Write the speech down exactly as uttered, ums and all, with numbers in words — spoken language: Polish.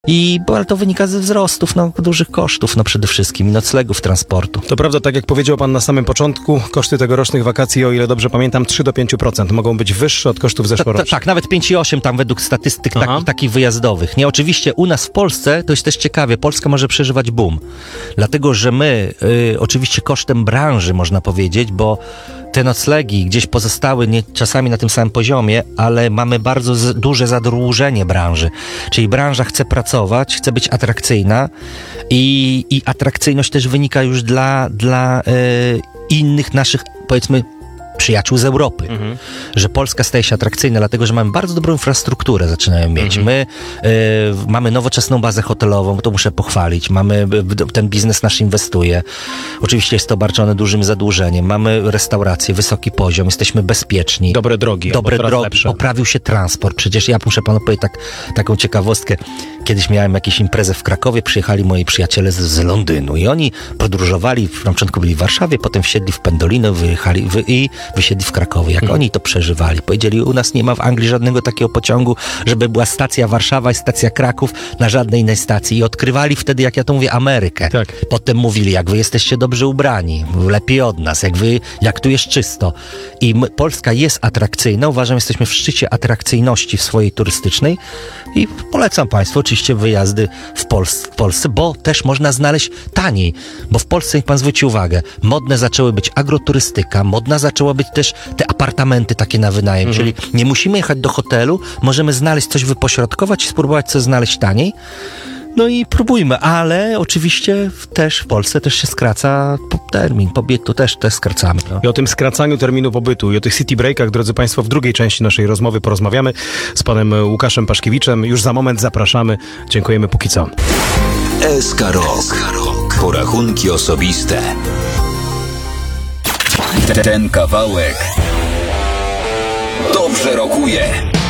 I, bo, ale to wynika ze wzrostów, no, dużych kosztów, no przede wszystkim, i noclegów, transportu. To prawda, tak jak powiedział pan na samym początku, koszty tegorocznych wakacji, o ile dobrze pamiętam, trzy do pięciu procent mogą być wyższe od kosztów zeszłorocznych. Ta, ta, tak, nawet pięć przecinek osiem tam według statystyk taki, takich wyjazdowych. Nie, oczywiście u nas w Polsce, to jest też ciekawie, Polska może przeżywać boom. Dlatego, że my, y, oczywiście kosztem branży można powiedzieć, bo te noclegi gdzieś pozostały nie, czasami na tym samym poziomie, ale mamy bardzo z, duże zadłużenie branży. Czyli branża chce pracować, chce być atrakcyjna i, i atrakcyjność też wynika już dla, dla y, innych naszych, powiedzmy, przyjaciół z Europy, mhm. że Polska staje się atrakcyjna, dlatego, że mamy bardzo dobrą infrastrukturę, zaczynają mieć. Mhm. My y, mamy nowoczesną bazę hotelową, to muszę pochwalić, mamy, ten biznes nasz inwestuje. Oczywiście jest to obarczone dużym zadłużeniem. Mamy restaurację, wysoki poziom, jesteśmy bezpieczni. Dobre drogi. Dobre drogi, lepsze. Poprawił się transport. Przecież ja muszę panu powiedzieć tak, taką ciekawostkę. Kiedyś miałem jakąś imprezę w Krakowie, przyjechali moi przyjaciele z, z Londynu i oni podróżowali, na początku byli w Warszawie, potem wsiedli w Pendolino, wyjechali wy, i wysiedli w Krakowie. Jak hmm. oni to przeżywali? Powiedzieli, u nas nie ma w Anglii żadnego takiego pociągu, żeby była stacja Warszawa i stacja Kraków na żadnej innej stacji. I odkrywali wtedy, jak ja to mówię, Amerykę. Tak. Potem mówili, jak wy jesteście dobrze ubrani, lepiej od nas, jak wy, jak tu jest czysto. I my, Polska jest atrakcyjna. Uważam, jesteśmy w szczycie atrakcyjności w swojej turystycznej i polecam państwu oczywiście wyjazdy w, Pols- w Polsce, bo też można znaleźć taniej. Bo w Polsce, niech pan zwróci uwagę, modne zaczęły być agroturystyka, modna zaczęła być też te apartamenty takie na wynajem, mhm. czyli nie musimy jechać do hotelu, możemy znaleźć coś, wypośrodkować i spróbować coś znaleźć taniej. No i próbujmy, ale oczywiście też w Polsce też się skraca termin pobytu, też, też skracamy. No. I o tym skracaniu terminu pobytu i o tych city breakach, drodzy państwo, w drugiej części naszej rozmowy porozmawiamy z panem Łukaszem Paszkiewiczem. Już za moment zapraszamy. Dziękujemy póki co. S K Rok. Porachunki osobiste. Ten kawałek dobrze rokuje.